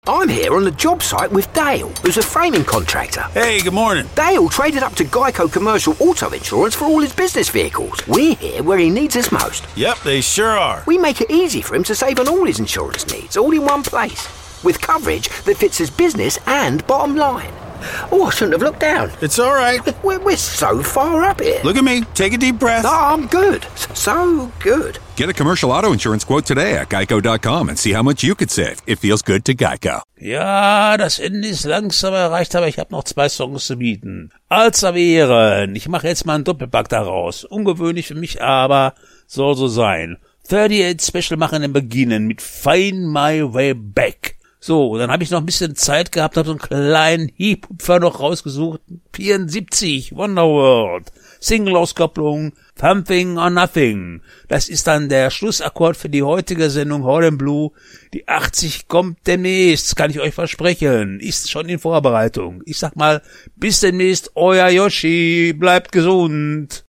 I'm here on the job site with Dale, who's a framing contractor. Hey, good morning. Dale traded up to Geico Commercial Auto Insurance for all his business vehicles. We're here where he needs us most. Yep, they sure are. We make it easy for him to save on all his insurance needs, all in one place, with coverage that fits his business and bottom line. Oh, I shouldn't have looked down. It's all right. We're so far up here. Look at me. Take a deep breath. No, I'm good. So good. Get a commercial auto insurance quote today at geico.com and see how much you could save. It feels good to Geico. Ja, das Ende ist langsam erreicht, aber ich habe noch 2 Songs zu bieten. Als Ehren. Ich mache jetzt mal einen Doppelpack daraus. Ungewöhnlich für mich, aber soll so sein. 38 Special machen im Beginnen mit Find My Way Back. So, dann habe ich noch ein bisschen Zeit gehabt, habe so einen kleinen Hip-Hopfer noch rausgesucht. 74, Wonderworld. Single-Auskopplung, Something or Nothing. Das ist dann der Schlussakkord für die heutige Sendung Hall & Blue. Die 80 kommt demnächst, kann ich euch versprechen. Ist schon in Vorbereitung. Ich sag mal, bis demnächst, euer Yoshi. Bleibt gesund.